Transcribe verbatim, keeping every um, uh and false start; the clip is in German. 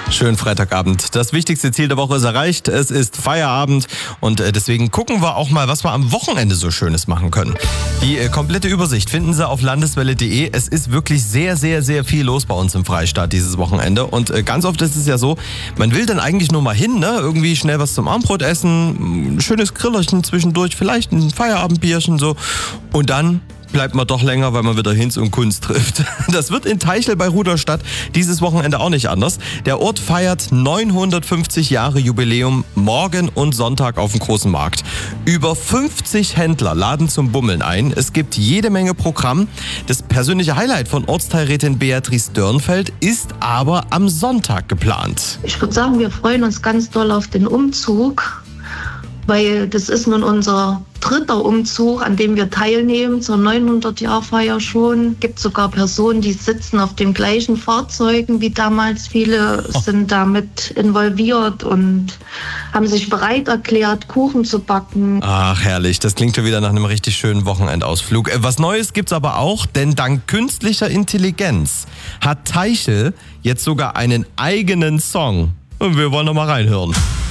Schönen Freitagabend. Das wichtigste Ziel der Woche ist erreicht. Es ist Feierabend und deswegen gucken wir auch mal, was wir am Wochenende so Schönes machen können. Die komplette Übersicht finden Sie auf landeswelle punkt de. Es ist wirklich sehr, sehr, sehr viel los bei uns im Freistaat dieses Wochenende. Und ganz oft ist es ja so, man will dann eigentlich nur mal hin, ne? Irgendwie schnell was zum Abendbrot essen, ein schönes Grillerchen zwischendurch, vielleicht ein Feierabendbierchen so. Und dann bleibt man doch länger, weil man wieder Hinz und Kunz trifft. Das wird in Teichel bei Rudolstadt dieses Wochenende auch nicht anders. Der Ort feiert neunhundertfünfzig Jahre Jubiläum morgen und Sonntag auf dem großen Markt. Über fünfzig Händler laden zum Bummeln ein. Es gibt jede Menge Programm. Das persönliche Highlight von Ortsteilrätin Beatrice Dörnfeld ist aber am Sonntag geplant. Ich würde sagen, wir freuen uns ganz doll auf den Umzug, weil das ist nun unser dritter Umzug, an dem wir teilnehmen, zur neunhundert-Jahr-Feier schon. Es gibt sogar Personen, die sitzen auf den gleichen Fahrzeugen wie damals. Viele oh. sind damit involviert und haben sich bereit erklärt, Kuchen zu backen. Ach, herrlich. Das klingt schon wieder nach einem richtig schönen Wochenendausflug. Was Neues gibt's aber auch, denn dank künstlicher Intelligenz hat Teichel jetzt sogar einen eigenen Song. Und wir wollen noch mal reinhören.